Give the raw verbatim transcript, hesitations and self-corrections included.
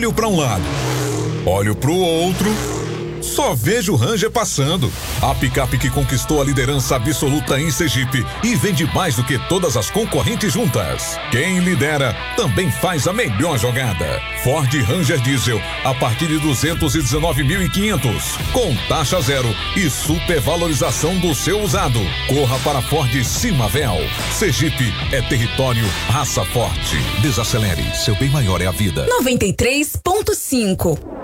Olho para um lado, olho pro outro, só vejo o Ranger passando. A picape que conquistou a liderança absoluta em Sergipe e vende mais do que todas as concorrentes juntas. Quem lidera também faz a melhor jogada. Ford Ranger Diesel a partir de duzentos e dezenove mil e quinhentos, com taxa zero e supervalorização do seu usado. Corra para Ford Simavel. Sergipe é território raça forte. Desacelere, seu bem maior é a vida. noventa e três ponto cinco.